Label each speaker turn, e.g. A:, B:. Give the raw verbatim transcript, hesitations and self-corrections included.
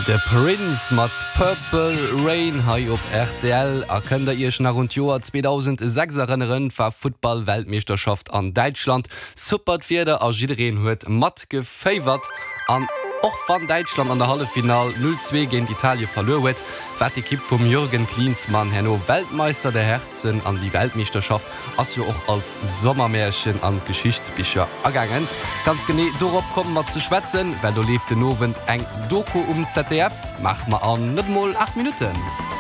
A: Der Prince mat Purple Rain hai op R T L erkënnt ihr nach rund Joar zweitausendsechs erinnern war Football-Weltmeisterschaft an Deutschland. Supervierder a jiddeen huet mat geféiwert an och van Deutschland an der Hallefinal null zwei gegen Italien verloren huet, wat die Kipp vom Jürgen Klinsmann Herrno Weltmeister der Herzen an die Weltmeisterschaft as jo auch als Sommermärchen an Geschichtsbücher ergangen. Ganz gene darauf kommen wir zu schwätzen, weil du lief den Nowen eng Doku um Z D F, mach mal an net mal acht Minuten.